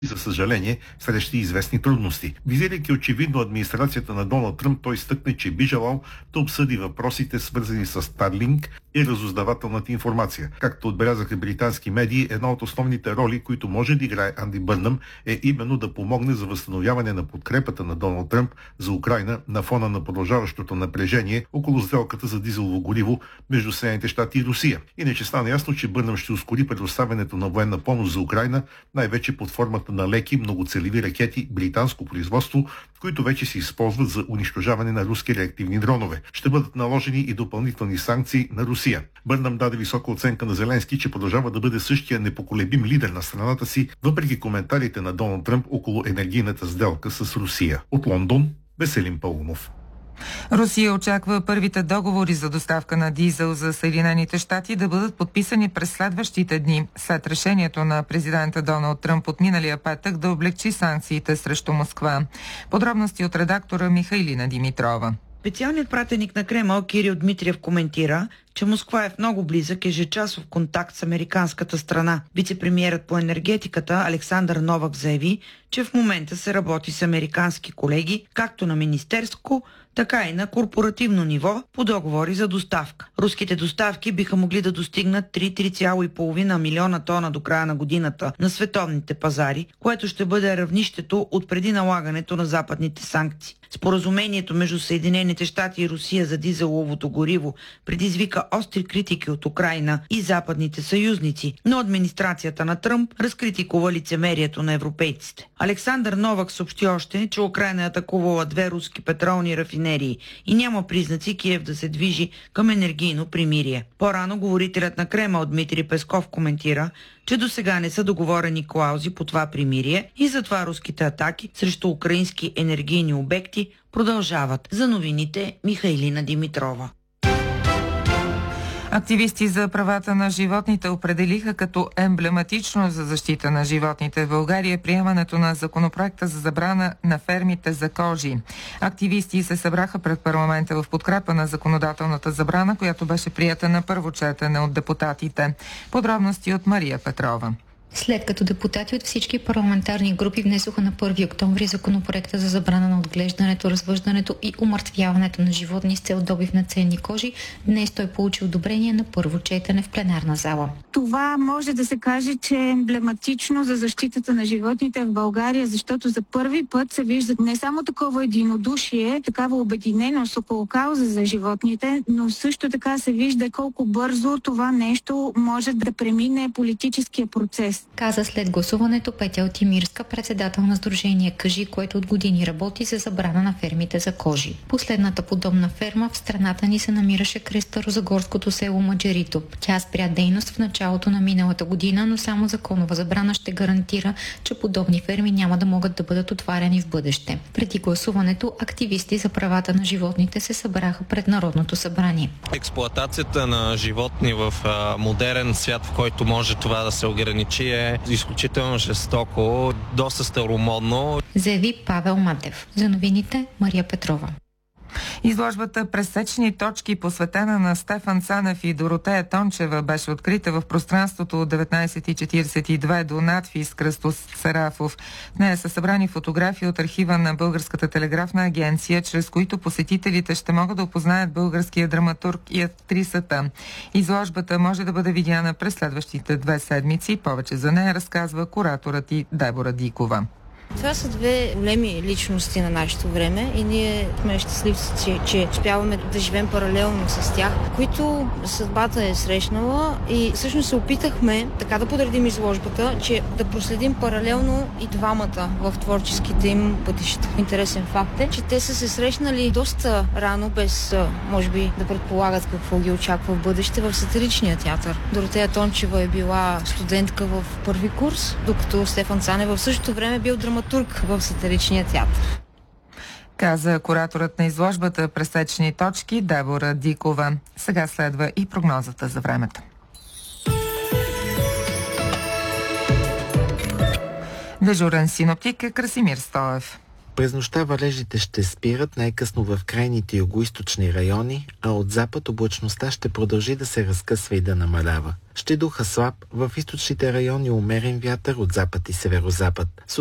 за съжаление, среща известни трудности. Визирайки очевидно администрацията на Доналд Тръмп, той изтъкне, че би желал да обсъди въпросите, свързани с Starlink и разузнавателната информация. Както отбелязаха британски медии, една от основните роли, които може да играе Анди Бърнъм, е именно да помогне за възстановяване на подкрепата на Доналд Тръмп за Украйна на фона на продължаващото напрежение около сделката за дизелово гориво между Съединените щати и Русия. Иначе стана ясно, че Бърнъм ще ускори предоставянето на военна помощ за Украйна, най-вече под формата на леки многоцелеви ракети британско производство, които вече се използват за унищожаване на руски реактивни дронове. Ще бъдат наложени и допълнителни санкции на Русия. Бърнъм даде висока оценка на Зеленски, че продължава да бъде същия непоколебим лидер на страната си, въпреки коментарите на Доналд Тръмп около енергийната сделка с Русия. От Лондон, Веселин Паунов. Русия очаква първите договори за доставка на дизел за Съединените щати да бъдат подписани през следващите дни, след решението на президента Доналд Тръмп от миналия петък да облегчи санкциите срещу Москва. Подробности от редактора Михайлина Димитрова. Специалният пратеник на Кремъл Кирил Дмитриев коментира, че Москва е в много близък ежечасов контакт с американската страна. Вицепремиерът по енергетиката Александър Новак заяви, че в момента се работи с американски колеги, както на министерско, така и на корпоративно ниво по договори за доставка. Руските доставки биха могли да достигнат 3,5 милиона тона до края на годината на световните пазари, което ще бъде равнището от преди налагането на западните санкции. Споразумението между Съединените щати и Русия за дизеловото гориво предизвика остри критики от Украйна и западните съюзници, но администрацията на Тръмп разкритикува лицемерието на европейците. Александър Новак съобщи още, че Украйна е атакувала 2 руски петролни рафинерии и няма признаци Киев да се движи към енергийно примирие. По-рано говорителят на Кремъл Дмитрий Песков коментира, че досега не са договорени клаузи по това примирие и затова руските атаки срещу украински енергийни обекти продължават. За новините Михайлина Димитрова. Активисти за правата на животните определиха като емблематично за защита на животните в България приемането на законопроекта за забрана на фермите за кожи. Активисти се събраха пред парламента в подкрепа на законодателната забрана, която беше приета на първо четене от депутатите. Подробности от Мария Петрова. След като депутати от всички парламентарни групи внесоха на 1 октомври законопроекта за забрана на отглеждането, развъждането и умъртвяването на животни с цел добив на ценни кожи, днес той получи одобрение на първо четене в пленарна зала. Това може да се каже, че е емблематично за защитата на животните в България, защото за първи път се вижда не само такова единодушие, такава обединеност около кауза за животните, но също така се вижда колко бързо това нещо може да премине политическия процес. Каза след гласуването Петя Отимирска, председател на сдружение Кажи, което от години работи за забрана на фермите за кожи. Последната подобна ферма в страната ни се намираше край старозагорското село Маджарито. Тя спря дейност в началото на миналата година, но само законова забрана ще гарантира, че подобни ферми няма да могат да бъдат отваряни в бъдеще. Преди гласуването, активисти за правата на животните се събраха пред Народното събрание. Експлоатацията на животни в модерен свят, в който може това да се ограничи, е изключително жестоко, доста старомодно, заяви Павел Матев. За новините Мария Петрова. Изложбата "Пресечни точки", посветена на Стефан Цанев и Доротея Тончева, беше открита в пространството от 19:42 до надпис Кръстос Сарафов. В нея са събрани фотографии от архива на Българската телеграфна агенция, чрез които посетителите ще могат да опознаят българския драматург и актрисата. Изложбата може да бъде видяна през следващите 2 седмици. Повече за нея разказва кураторът и Дебора Дикова. Това са 2 големи личности на нашето време и ние сме щастливци, че успяваме да живеем паралелно с тях, които съдбата е срещнала, и всъщност се опитахме така да подредим изложбата, че да проследим паралелно и двамата в творческите им пътища. Интересен факт е, че те са се срещнали доста рано, без може би да предполагат какво ги очаква в бъдеще, в сатиричния театър. Доротея Тончева е била студентка в първи курс, докато Стефан Цанев в същото време бил драматург в сатиричния театър. Каза кураторът на изложбата "Пресечни точки" Дебора Дикова. Сега следва и прогнозата за времето. Дежурен синоптик е Красимир Стоев. През нощта валежите ще спират най-късно в крайните югоизточни райони, а от запад облачността ще продължи да се разкъсва и да намалява. Ще духа слаб, в източните райони умерен вятър от запад и северозапад.